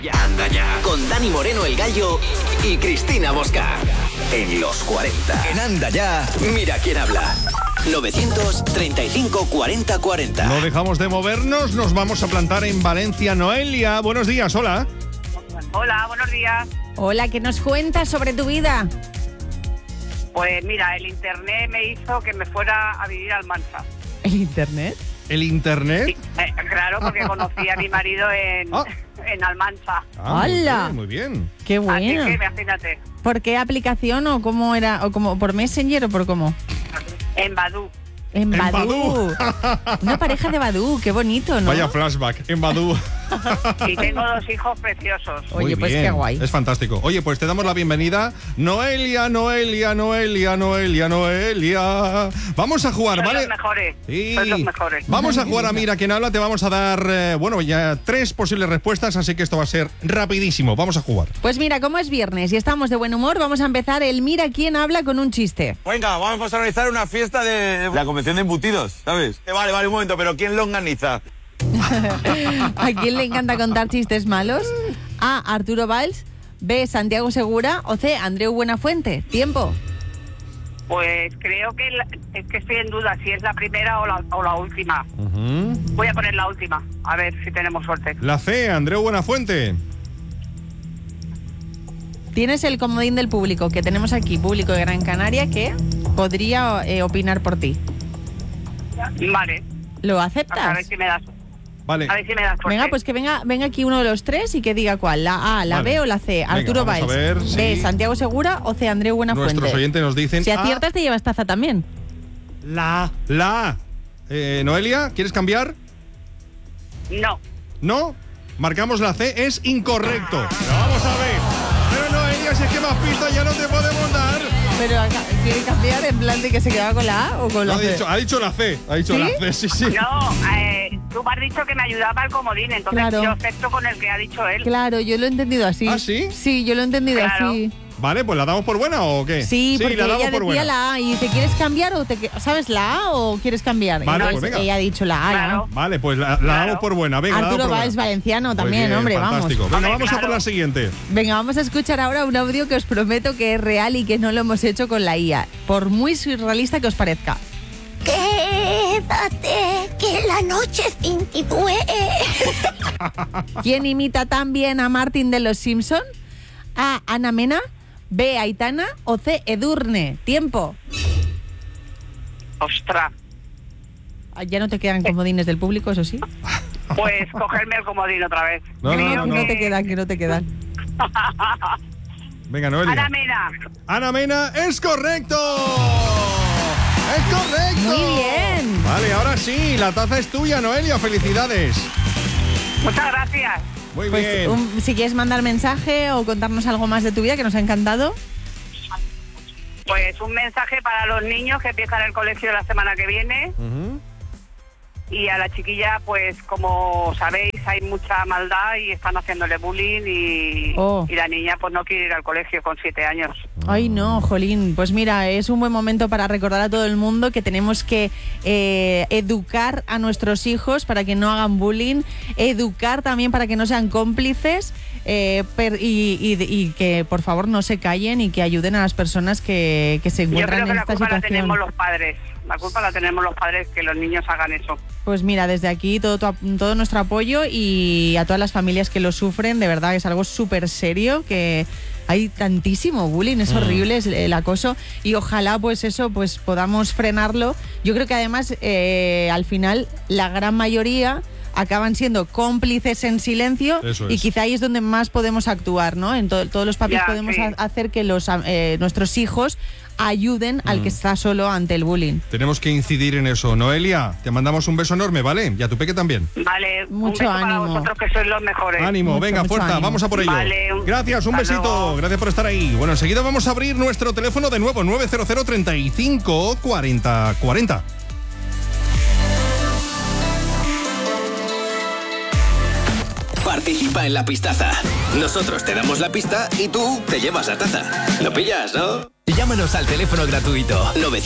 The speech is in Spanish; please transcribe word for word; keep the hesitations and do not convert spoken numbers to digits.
Ya anda ya. Con Dani Moreno el Gallo y Cristina Bosca. En los cuarenta. En Anda Ya. Mira quién habla. novecientos treinta y cinco cuarenta cuarenta. No dejamos de movernos, nos vamos a plantar en Valencia. Noelia, buenos días, hola. Hola, buenos días. Hola, ¿qué nos cuentas sobre tu vida? Pues mira, el internet me hizo que me fuera a vivir a Almansa. ¿El internet? ¿El internet? Sí, eh, claro, porque conocí a mi marido en, Ah. en Almansa. Ah, muy ¡Hala! bien, muy bien. Qué Así bueno. que imagínate, ¿Por qué aplicación o cómo era? ¿O como por Messenger o por cómo? en Badoo. En En Badoo. Una pareja de Badoo, qué bonito, ¿no? Vaya flashback, en Badoo. Y tengo dos hijos preciosos. Oye, Muy pues bien, qué guay. Es fantástico. Oye, pues te damos la bienvenida. Noelia, Noelia, Noelia, Noelia, Noelia. Vamos a jugar, Sois ¿vale? los mejores. Sí. Sois los mejores. Vamos a jugar a Mira quién habla. Te vamos a dar, eh, bueno, ya tres posibles respuestas, así que esto va a ser rapidísimo. Vamos a jugar. Pues mira, como es viernes y estamos de buen humor, vamos a empezar el Mira quién habla con un chiste. Venga, vamos a organizar una fiesta de la convención de embutidos, ¿sabes? Eh, vale, vale, un momento, pero ¿quién lo organiza? ¿A quién le encanta contar chistes malos? A. Arturo Valls. B. Santiago Segura. O C. Andreu Buenafuente. Tiempo. Pues creo que la- es que estoy en duda si es la primera o la, o la última. Ujú. Voy a poner la última, a ver si tenemos suerte. La C, Andreu Buenafuente. Tienes el comodín del público que tenemos aquí, público de Gran Canaria, que podría eh, opinar por ti. Vale, ¿Lo a aceptas? ver si me das, Vale. a ver si me das suerte. Venga, pues que venga, venga aquí uno de los tres y que diga cuál, la A, la Vale. B o la C. Venga, Arturo vamos a Valls. ver, B. sí. Santiago Segura o C. Andreu Buenafuente. Nuestros oyentes nos dicen Si A, aciertas te llevas taza también. la La A. Eh, Noelia, ¿quieres cambiar? No. ¿No? Marcamos la C, es incorrecto. Pero vamos a ver. Pero Noelia, si es que más pistas ya no te podemos dar. Pero acá- ¿quiere cambiar en plan de que se quedaba con la A o con No, la ha, C? dicho, ha dicho la C. Ha dicho ¿Sí? la C, sí, sí. No, eh, tú me has dicho que me ayudaba el comodín, entonces Claro. yo acepto con el que ha dicho él. Claro, yo lo he entendido así. ¿Ah, sí? Sí, yo lo he entendido Claro. así. Vale, pues ¿la damos por buena o qué? Sí, porque la damos ella por decía buena. la A y dice, ¿quieres cambiar o te que- sabes la A o quieres cambiar? Vale, Entonces, pues venga. ella ha dicho la A. Claro. ¿no? Vale, pues la, la Claro. damos por buena. Venga, la damos Arturo por Valls, buena. valenciano Muy también, bien, hombre, fantástico. vamos. Venga, Hombre, vamos a por claro. la siguiente. Venga, vamos a escuchar ahora un audio que os prometo que es real y que no lo hemos hecho con la I A, por muy surrealista que os parezca. Quédate, que la noche cintitúe. ¿Quién imita tan bien a Martin de los Simpson? A. Ana Mena. B. Aitana. O C. Edurne. Tiempo. Ostras, Ah, Ya no te quedan comodines del público, eso sí. pues cogerme el comodín otra vez. No, no, Que Creo no, no que- te quedan, que no te quedan. Venga, Noelia. Ana Mena. Ana Mena, es correcto. Es correcto. Muy bien. Vale, ahora sí, la taza es tuya, Noelia. Felicidades. Muchas gracias. Muy Pues bien. un- si quieres mandar mensaje o contarnos algo más de tu vida que nos ha encantado. Pues un mensaje para los niños que empiezan el colegio la semana que viene. Ujú. Y a la chiquilla, pues como sabéis, hay mucha maldad y están haciéndole bullying y, Oh. y la niña pues no quiere ir al colegio con siete años. Ay, no, jolín. Pues mira, es un buen momento para recordar a todo el mundo que tenemos que eh, educar a nuestros hijos para que no hagan bullying, educar también para que no sean cómplices eh, per- y, y- y que por favor no se callen y que ayuden a las personas que, que se Yo encuentran creo que en la esta culpa la situación. tenemos los padres. La culpa la tenemos los padres que los niños hagan eso. Pues mira, desde aquí todo, tu ap- todo nuestro apoyo y a todas las familias que lo sufren, de verdad es algo súper serio, que hay tantísimo bullying, es horrible es el acoso y ojalá pues eso pues podamos frenarlo. Yo creo que además eh, al final la gran mayoría acaban siendo cómplices en silencio. Eso Y es. quizá ahí es donde más podemos actuar, ¿no? En to- todos los papis Ya, podemos sí. ha- hacer que los eh, nuestros hijos ayuden al que está solo ante el bullying. Tenemos que incidir en eso. Noelia, te mandamos un beso enorme, ¿vale? Y a tu peque también. Vale, Mucho un beso para ánimo. vosotros que sois los mejores. Ánimo, Mucho, venga, mucho fuerza, ánimo. vamos a por ello. Vale, un- Gracias, un hasta besito. luego. Gracias por estar ahí. Bueno, enseguida vamos a abrir nuestro teléfono de nuevo, nueve cero cero, treinta y cinco, cuarenta, cuarenta. Participa en la pistaza. Nosotros te damos la pista y tú te llevas la taza. ¿Lo pillas, no? Llámanos al teléfono gratuito